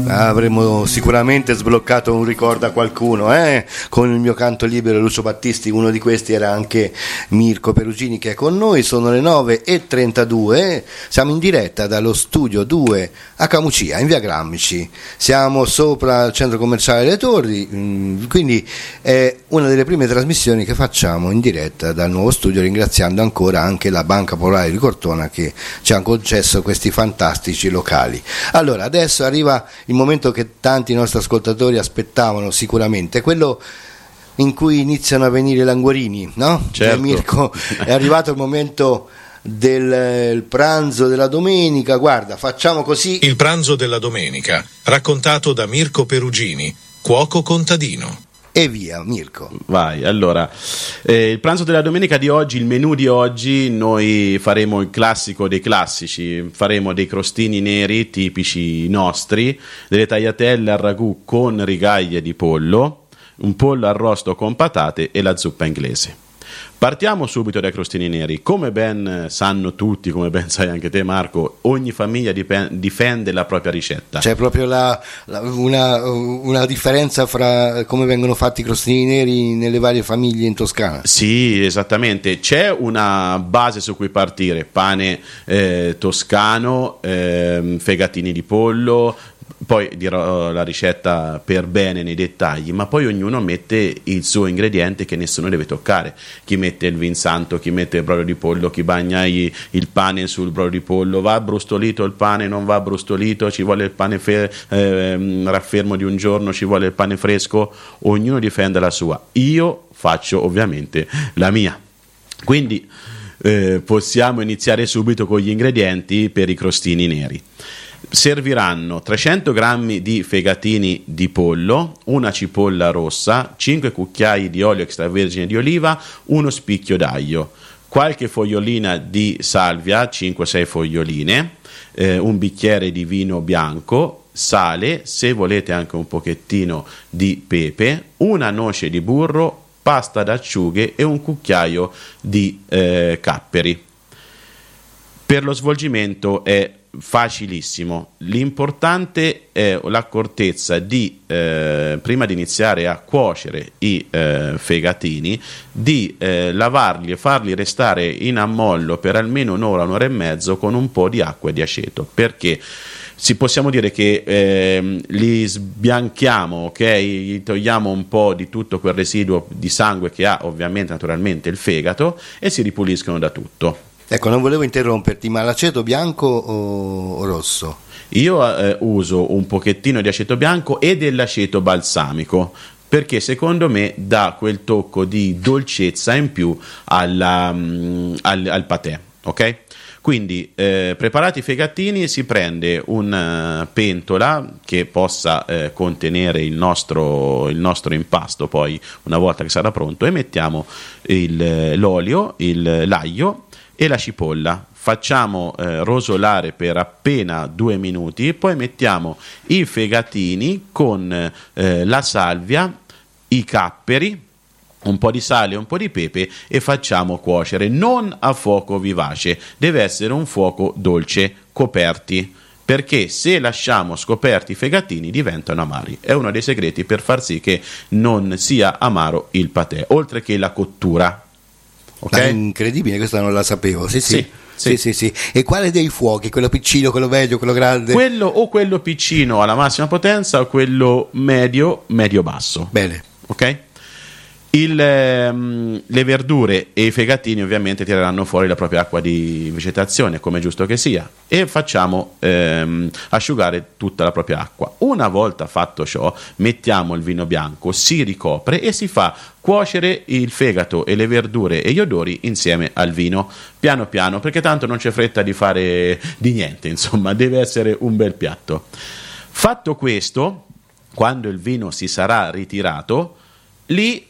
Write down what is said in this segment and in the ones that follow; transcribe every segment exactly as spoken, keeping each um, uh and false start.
Avremmo sicuramente sbloccato un ricordo a qualcuno, eh? Con il mio canto libero Lucio Battisti. Uno di questi era anche Mirko Perugini, che è con noi. Sono le nove e trentadue, siamo in diretta dallo studio due a Camucia, in via Grammici. Siamo sopra il centro commerciale Le Torri, quindi è una delle prime trasmissioni che facciamo in diretta dal nuovo studio, ringraziando ancora anche la Banca Popolare di Cortona che ci ha concesso questi fantastici locali. Allora, adesso arriva il momento che tanti nostri ascoltatori aspettavano sicuramente, quello in cui iniziano a venire i languorini, no? Certo. Mirko, è arrivato il momento del il pranzo della domenica. Guarda, facciamo così. Il pranzo della domenica, raccontato da Mirko Perugini, cuoco contadino. E via, Mirko. Vai, allora, eh, il pranzo della domenica di oggi, il menù di oggi, noi faremo il classico dei classici, faremo dei crostini neri tipici nostri, delle tagliatelle al ragù con rigaglie di pollo, un pollo arrosto con patate e la zuppa inglese. Partiamo subito dai crostini neri. Come ben sanno tutti, come ben sai anche te Marco, ogni famiglia dipende, difende la propria ricetta. C'è proprio la, la, una, una differenza fra come vengono fatti i crostini neri nelle varie famiglie in Toscana? Sì, esattamente. C'è una base su cui partire: pane eh, toscano, eh, fegatini di pollo. Poi dirò la ricetta per bene nei dettagli, ma poi ognuno mette il suo ingrediente che nessuno deve toccare. Chi mette il vin santo, chi mette il brodo di pollo, chi bagna i, il pane sul brodo di pollo. Va brustolito il pane, non va brustolito, ci vuole il pane fe- eh, raffermo di un giorno, ci vuole il pane fresco. Ognuno difende la sua. Io faccio ovviamente la mia. Quindi eh, possiamo iniziare subito con gli ingredienti per i crostini neri. Serviranno trecento grammi di fegatini di pollo, una cipolla rossa, cinque cucchiai di olio extravergine di oliva, uno spicchio d'aglio, qualche fogliolina di salvia, cinque sei foglioline, eh, un bicchiere di vino bianco, sale, se volete anche un pochettino di pepe, una noce di burro, pasta d'acciughe e un cucchiaio di eh, capperi. Per lo svolgimento è facilissimo, l'importante è l'accortezza di eh, prima di iniziare a cuocere i eh, fegatini, di eh, lavarli e farli restare in ammollo per almeno un'ora, un'ora e mezzo con un po' di acqua e di aceto, perché si possiamo dire che eh, li sbianchiamo, ok? Gli togliamo un po' di tutto quel residuo di sangue che ha ovviamente naturalmente il fegato e si ripuliscono da tutto. Ecco, non volevo interromperti, ma l'aceto bianco o, o rosso? Io eh, uso un pochettino di aceto bianco e dell'aceto balsamico, perché secondo me dà quel tocco di dolcezza in più alla, um, al, al patè, ok? Quindi eh, preparati i fegatini, si prende una pentola che possa eh, contenere il nostro, il nostro impasto poi una volta che sarà pronto, e mettiamo il, l'olio, il, l'aglio e la cipolla. Facciamo eh, rosolare per appena due minuti, poi mettiamo i fegatini con eh, la salvia, i capperi, un po' di sale e un po' di pepe e facciamo cuocere, non a fuoco vivace, deve essere un fuoco dolce, coperti, perché se lasciamo scoperti i fegatini diventano amari. È uno dei segreti per far sì che non sia amaro il patè, oltre che la cottura. Okay? Ma è incredibile, questa non la sapevo. Sì, sì. Sì. Sì, sì, sì. E quale dei fuochi? Quello piccino, quello medio, quello grande? Quello o quello piccino alla massima potenza o quello medio, medio-basso. Bene. Ok? Il, ehm, le verdure e i fegatini ovviamente tireranno fuori la propria acqua di vegetazione, come è giusto che sia, e facciamo ehm, asciugare tutta la propria acqua. Una volta fatto ciò, mettiamo il vino bianco, si ricopre e si fa cuocere il fegato e le verdure e gli odori insieme al vino, piano piano, perché tanto non c'è fretta di fare di niente, insomma, deve essere un bel piatto. Fatto questo, quando il vino si sarà ritirato, lì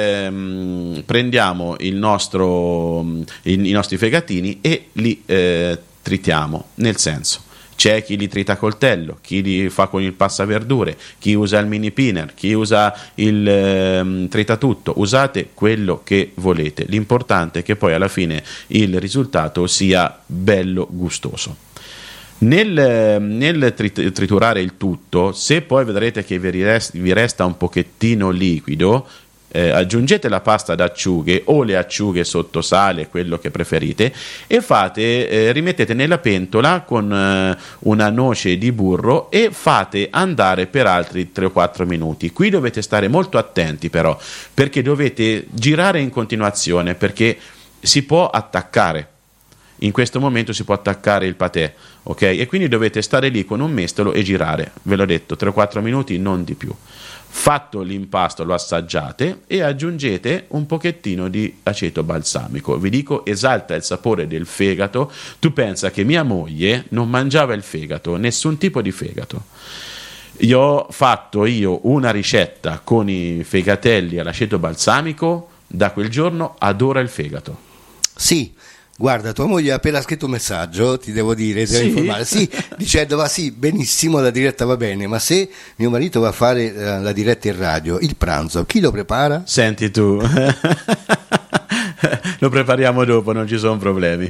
ehm, prendiamo il nostro, i, i nostri fegatini e li eh, tritiamo, nel senso, c'è chi li trita a coltello, chi li fa con il passaverdure, chi usa il mini pinner, chi usa il ehm, tritatutto. Usate quello che volete, l'importante è che poi alla fine il risultato sia bello gustoso. Nel, nel trit- triturare il tutto, se poi vedrete che vi resta, vi resta un pochettino liquido, Eh, aggiungete la pasta d'acciughe o le acciughe sotto sale, quello che preferite, e fate, eh, rimettete nella pentola con eh, una noce di burro e fate andare per altri tre o quattro minuti. Qui dovete stare molto attenti però, perché dovete girare in continuazione, perché si può attaccare. In questo momento si può attaccare il patè, ok? E quindi dovete stare lì con un mestolo e girare, ve l'ho detto, tre o quattro minuti, non di più. Fatto l'impasto, lo assaggiate e aggiungete un pochettino di aceto balsamico. Vi dico, esalta il sapore del fegato. Tu pensa che mia moglie non mangiava il fegato, nessun tipo di fegato. Io ho fatto io una ricetta con i fegatelli all'aceto balsamico, da quel giorno adora il fegato. Sì. Guarda, tua moglie ha appena scritto un messaggio, ti devo dire, ti devo Sì? informare, sì, dicendo va sì, benissimo, la diretta va bene, ma se mio marito va a fare uh, la diretta in radio, il pranzo, chi lo prepara? Senti tu, lo prepariamo dopo, non ci sono problemi.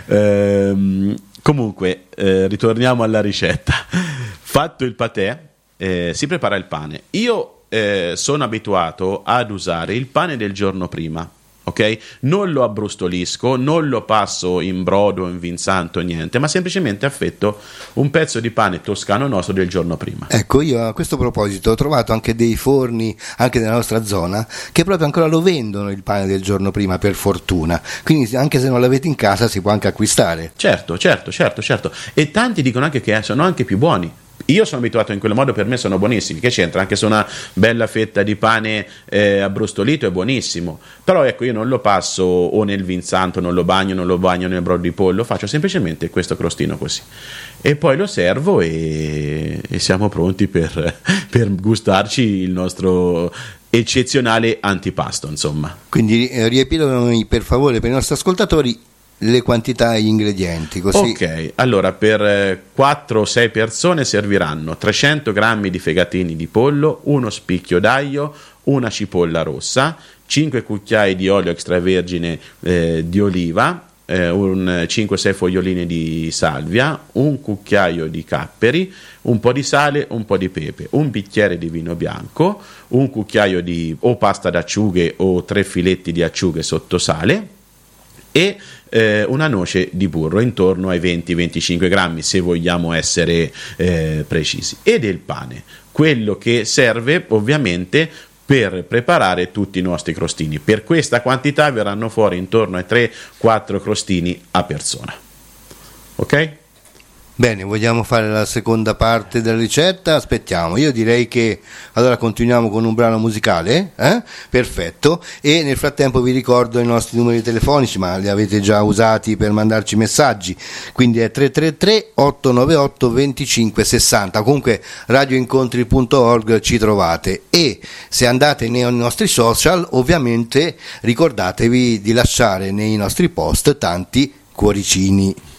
Ehm, comunque, eh, ritorniamo alla ricetta. Fatto il patè, eh, si prepara il pane. Io eh, sono abituato ad usare il pane del giorno prima. Ok? Non lo abbrustolisco, non lo passo in brodo, in vinsanto, niente, ma semplicemente affetto un pezzo di pane toscano nostro del giorno prima. Ecco, io a questo proposito ho trovato anche dei forni, anche nella nostra zona, che proprio ancora lo vendono il pane del giorno prima, per fortuna. Quindi anche se non l'avete in casa si può anche acquistare. Certo, certo, certo, certo. E tanti dicono anche che sono anche più buoni. Io sono abituato in quel modo, per me sono buonissimi. Che c'entra? Anche se una bella fetta di pane eh, abbrustolito è buonissimo. Però ecco, io non lo passo o nel vinsanto, non lo bagno, non lo bagno nel brodo di pollo, faccio semplicemente questo crostino così. E poi lo servo e, e siamo pronti per, per gustarci il nostro eccezionale antipasto, insomma. Quindi eh, riepilogami per favore per i nostri ascoltatori le quantità e gli ingredienti, così. Ok, allora per quattro o sei persone serviranno trecento grammi di fegatini di pollo, uno spicchio d'aglio, una cipolla rossa, cinque cucchiai di olio extravergine eh, di oliva, eh, un cinque sei foglioline di salvia, un cucchiaio di capperi, un po' di sale, un po' di pepe, un bicchiere di vino bianco, un cucchiaio di o pasta d'acciughe o tre filetti di acciughe sotto sale e eh, una noce di burro intorno ai venti venticinque grammi, se vogliamo essere eh, precisi, e del pane, quello che serve ovviamente per preparare tutti i nostri crostini. Per questa quantità verranno fuori intorno ai tre quattro crostini a persona. Ok? Bene, vogliamo fare la seconda parte della ricetta? Aspettiamo, io direi che allora continuiamo con un brano musicale, eh? Perfetto, e nel frattempo vi ricordo i nostri numeri telefonici, ma li avete già usati per mandarci messaggi, quindi è tre tre tre otto nove otto due cinque sei zero, comunque radioincontri punto org ci trovate, e se andate nei nostri social ovviamente ricordatevi di lasciare nei nostri post tanti cuoricini.